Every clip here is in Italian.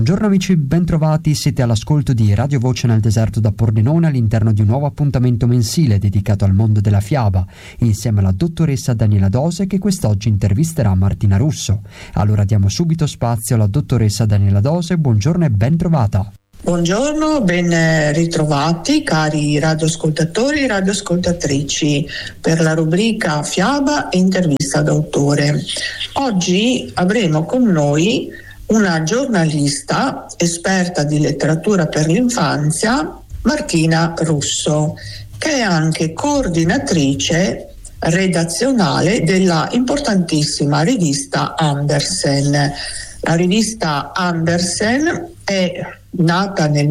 Buongiorno amici, bentrovati, siete all'ascolto di Radio Voce nel deserto da Pordenone all'interno di un nuovo appuntamento mensile dedicato al mondo della fiaba, insieme alla dottoressa Daniela Dose che quest'oggi intervisterà Martina Russo. Allora diamo subito spazio alla dottoressa Daniela Dose, buongiorno e bentrovata. Buongiorno, ben ritrovati cari radioascoltatori e radioascoltatrici per la rubrica Fiaba e intervista d'autore. Oggi avremo con noi una giornalista esperta di letteratura per l'infanzia, Martina Russo, che è anche coordinatrice redazionale della importantissima rivista Andersen. La rivista Andersen è nata nel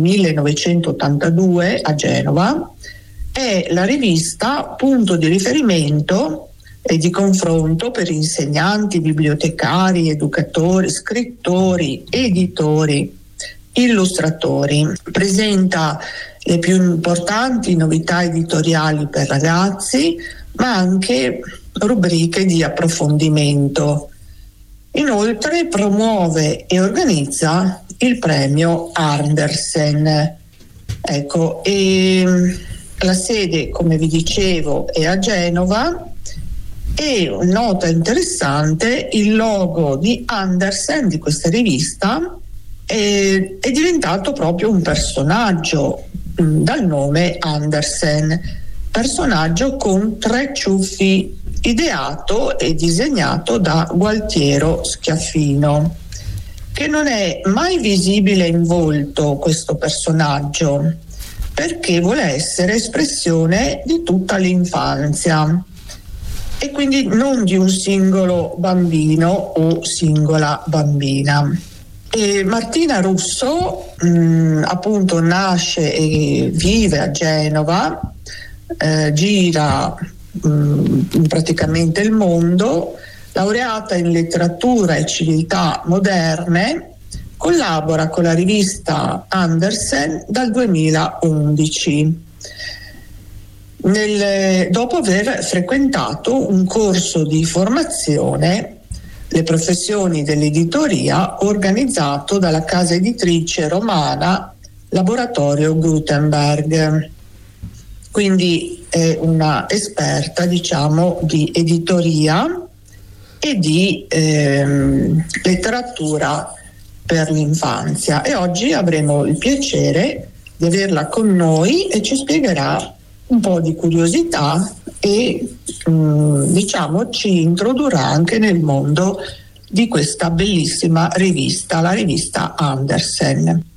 1982 a Genova, è la rivista punto di riferimento e di confronto per insegnanti, bibliotecari, educatori, scrittori, editori, illustratori. Presenta le più importanti novità editoriali per ragazzi, ma anche rubriche di approfondimento. Inoltre promuove e organizza il premio Andersen. Ecco, e la sede, come vi dicevo, è a Genova. E nota interessante, il logo di Andersen, di questa rivista, è diventato proprio un personaggio dal nome Andersen, personaggio con 3 ciuffi, ideato e disegnato da Gualtiero Schiaffino, che non è mai visibile in volto questo personaggio, perché vuole essere espressione di tutta l'infanzia e quindi non di un singolo bambino o singola bambina. E Martina Russo appunto nasce e vive a Genova, gira praticamente il mondo, laureata in letteratura e civiltà moderne, collabora con la rivista Andersen dal 2011. Dopo aver frequentato un corso di formazione, le professioni dell'editoria, organizzato dalla casa editrice romana Laboratorio Gutenberg. Quindi è una esperta, diciamo, di editoria e di letteratura per l'infanzia. E oggi avremo il piacere di averla con noi e ci spiegherà un po' di curiosità e diciamo ci introdurrà anche nel mondo di questa bellissima rivista, la rivista Andersen.